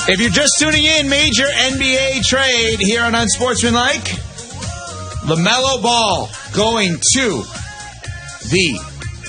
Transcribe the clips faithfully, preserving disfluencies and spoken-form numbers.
If you're just tuning in, major N B A trade here on Unsportsmanlike. LaMelo Ball going to the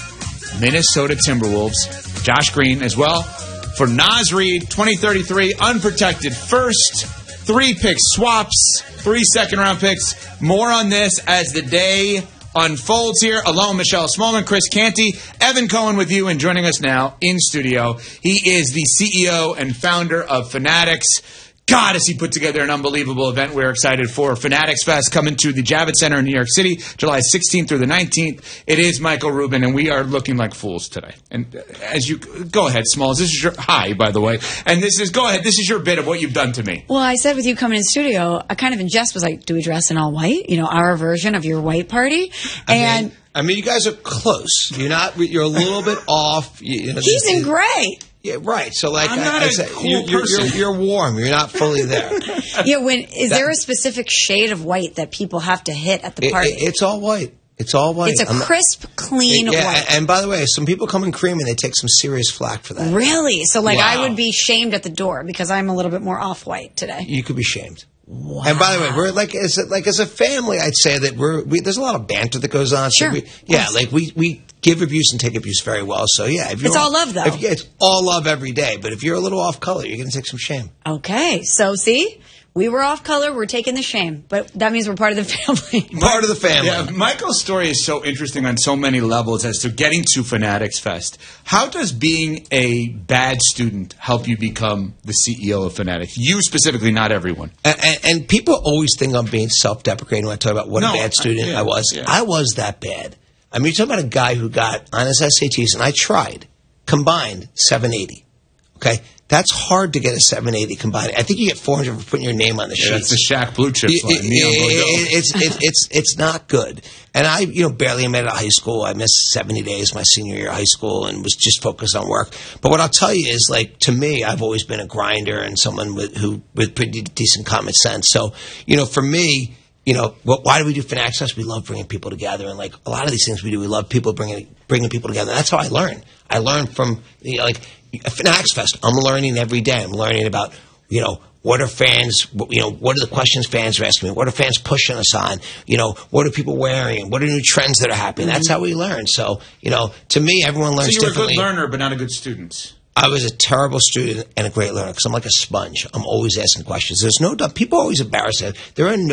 Minnesota Timberwolves. Josh Green as well. For Naz Reid, twenty thirty-three, unprotected first, three pick swaps, three second-round picks. More on this as the day unfolds here. Alone, Michelle Smallman, Chris Canty, Evan Cohen with you, and joining us now in studio. He is the C E O and founder of Fanatics. God, has he put together an unbelievable event we're excited for. Fanatics Fest coming to the Javits Center in New York City, July sixteenth through the nineteenth. It is Michael Rubin, and we are looking like fools today. And as you go ahead, Smalls, this is your hi, by the way. And this is go ahead, this is your bit of what you've done to me. Well, I said with you coming in studio, I kind of in jest was like, do we dress in all white? You know, our version of your white party. I and mean, I mean, you guys are close. You're not. You're a little bit off. You, you know, he's in gray. Yeah, right. So, like, I'm I, not I a said, cool you, you're, person. you're, you're warm. You're not fully there. Yeah. When is That- there a specific shade of white that people have to hit at the It, party? it, it's all white. It's all white. It's a I'm not- crisp, clean yeah, white. and by the way, some people come in cream and they take some serious flack for that. Really? So, like, Wow. I would be shamed at the door because I'm a little bit more off-white today. You could be shamed. Wow. And by the way, we're like as a, like as a family, I'd say that we're we, there's a lot of banter that goes on. So Sure. we, yeah, like we, we give abuse and take abuse very well. So yeah, if you're It's all love, though. If, yeah, it's all love every day. But if you're a little off color, you're going to take some shame. Okay. So, see? We were off color. We're taking the shame. But that means we're part of the family. Part of the family. Yeah, Michael's story is so interesting on so many levels as to getting to Fanatics Fest. How does being a bad student help you become the C E O of Fanatics? You specifically, not everyone. And, and, and people always think I'm being self-deprecating when I talk about what No, a bad student I- yeah, I was. yeah. I was that bad. I mean, you're talking about a guy who got on his S A Ts, and I tried, combined seven eighty. Okay? That's hard to get a seven eighty combined. I think you get four hundred for putting your name on the sheet. Yeah, that's the Shaq Blue Chips It- line. it- Neon logo. it- it's, it's, it's, it's not good. And I, you know, barely made it out of high school. I missed seventy days my senior year of high school and was just focused on work. But what I'll tell you is, like, to me, I've always been a grinder and someone with, who, with pretty decent common sense. So, you know, for me, you know, what, why do we do Fanatics Fest? We love bringing people together. And, like, a lot of these things we do, we love people bringing, bringing people together. That's how I learn. I learn from, you know, like, Fanatics Fest. I'm learning every day. I'm learning about, you know, what are fans, you know, what are the questions fans are asking me? What are fans pushing us on? You know, what are people wearing? What are new trends that are happening? That's how we learn. So, you know, to me, everyone learns So you were a differently. good learner, but not a good student. I was a terrible student and a great learner because I'm like a sponge. I'm always asking questions. There's no doubt. People are always embarrassed. There are no